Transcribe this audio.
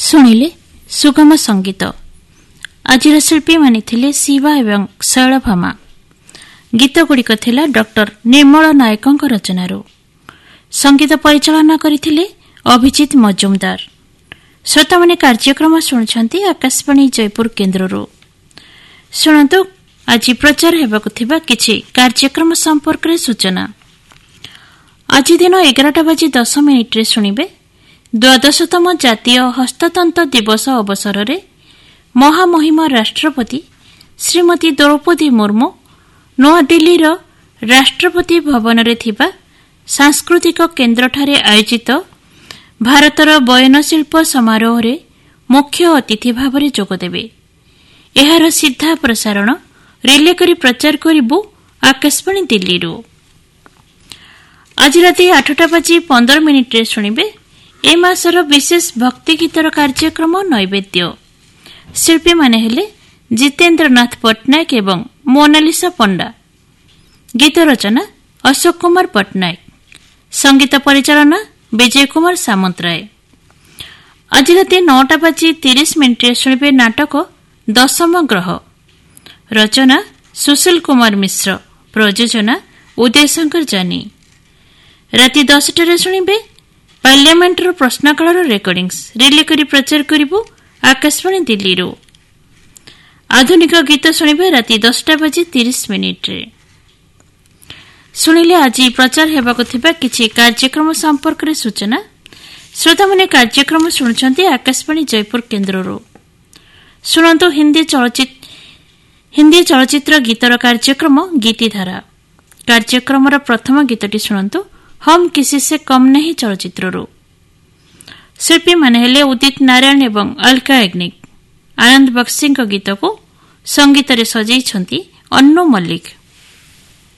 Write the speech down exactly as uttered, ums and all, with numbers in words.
ଶୁଣିଲେ ସୁଗମ ସଙ୍ଗୀତ। ଆଜିର ଶିଳ୍ପୀମାନେ ଥିଲେ ଶିବା ଏବଂ ଶୈଳଭାମା। ଗୀତଗୁଡ଼ିକ ଥିଲା ଡକ୍ଟର ନିର୍ମଳ ନାୟକଙ୍କ ରଚନାରୁ। ସଙ୍ଗୀତ ପରିଚାଳନା କରିଥିଲେ ଅଭିଜିତ ମଜୁମଦାର। ଶ୍ରୋତାମାନେ କାର୍ଯ୍ୟକ୍ରମ ଶୁଣୁଛନ୍ତି ଆକାଶବାଣୀ ଜୟପୁର କେନ୍ଦ୍ରରୁ। ଶୁଣନ୍ତୁ ଆଜି ପ୍ରଚାର ହେବାକୁ ଥିବା କିଛି କାର୍ଯ୍ୟକ୍ରମ ସମ୍ପର୍କରେ ସୂଚନା। ଆଜି ଦିନ ଏଗାରଟା ବାଜି ଦଶ ମିନିଟ୍ରେ ଶୁଣିବେ ଦ୍ୱାଦଶତମ ଜାତୀୟ ହସ୍ତତନ୍ତ ଦିବସ ଅବସରରେ ମହାମହିମ ରାଷ୍ଟ୍ରପତି ଶ୍ରୀମତୀ ଦ୍ରୌପଦୀ ମୁର୍ମୁ ନୂଆଦିଲ୍ଲୀର ରାଷ୍ଟ୍ରପତି ଭବନରେ ଥିବା ସାଂସ୍କୃତିକ କେନ୍ଦ୍ରଠାରେ ଆୟୋଜିତ ଭାରତର ବୟନଶିଳ୍ପ ସମାରୋହରେ ମୁଖ୍ୟ ଅତିଥି ଭାବରେ ଯୋଗଦେବେ। ଏହାର ସିଧା ପ୍ରସାରଣ ରିଲେ କରି ପ୍ରଚାର କରିବୁ ଆକାଶବାଣୀ ଦିଲ୍ଲୀରୁ। ଆଜି ରାତି ଆଠଟା ବାଜି ପନ୍ଦର ମିନିଟ୍ରେ ଶୁଣିବେ ଏ ମାସର ବିଶେଷ ଭକ୍ତିଗୀତର କାର୍ଯ୍ୟକ୍ରମ ନୈବେଦ୍ୟ। ଶିଳ୍ପୀମାନେ ହେଲେ ଜିତେନ୍ଦ୍ରନାଥ ପଟ୍ଟନାୟକ ଏବଂ ମୋନାଲିସା ପଣ୍ଡା। ଗୀତ ରଚନା ଅଶୋକ କୁମାର ପଟ୍ଟନାୟକ। ସଙ୍ଗୀତ ପରିଚାଳନା ବିଜୟ କୁମାର ସାମନ୍ତରାୟ। ଆଜି ରାତି ନଅଟା ବାଜି ତିରିଶ ମିନିଟ୍ରେ ଶୁଣିବେ ନାଟକ ଦଶମ ଗ୍ରହ। ରଚନା ସୁଶୀଲ କୁମାର ମିଶ୍ର। ପ୍ରଯୋଜନା ଉଦୟଶଙ୍କର ଜାନି। ରାତି ଦଶଟାରେ ଶୁଣିବେ ପାର୍ଲାମେଣ୍ଟର ପ୍ରଶ୍ନକାଳର ରେକର୍ଡିଂସ୍ ରିଲେ କରି ପ୍ରଚାର କରିବୁ ଆକାଶବାଣୀ ଦିଲ୍ଲୀରୁ। ଆଧୁନିକ ଗୀତ ଶୁଣିବେ ରାତି ଦଶଟା ବାଜି ତିରିଶ ମିନିଟ୍ରେ। ଶୁଣିଲେ ଆଜି ପ୍ରଚାର ହେବାକୁ ଥିବା କିଛି କାର୍ଯ୍ୟକ୍ରମ ସମ୍ପର୍କରେ ସୂଚନା। ଶ୍ରୋତାମାନେ କାର୍ଯ୍ୟକ୍ରମ ଶୁଣୁଛନ୍ତି ଆକାଶବାଣୀ ଜୟପୁର କେନ୍ଦ୍ରରୁ। ଶୁଣନ୍ତୁ ହିନ୍ଦୀ ହିନ୍ଦୀ ଚଳଚ୍ଚିତ୍ର ଗୀତର କାର୍ଯ୍ୟକ୍ରମ ଗୀତିଧାରା। କାର୍ଯ୍ୟକ୍ରମର ପ୍ରଥମ ଗୀତଟି ଶୁଣନ୍ତୁ ହମ୍ କିସି ସେ କମ୍ ନେହିଁ ଚଳଚ୍ଚିତ୍ରରୁ। ଶିଳ୍ପୀମାନେ ହେଲେ ଉଦିତ ନାରାୟଣ ଏବଂ ଅଲକା ୟାଗ୍ନିକ। ଆନନ୍ଦ ବକ୍ସିଙ୍କ ଗୀତକୁ ସଙ୍ଗୀତରେ ସଜେଇଛନ୍ତି ଅନୁ ମଲ୍ଲିକ।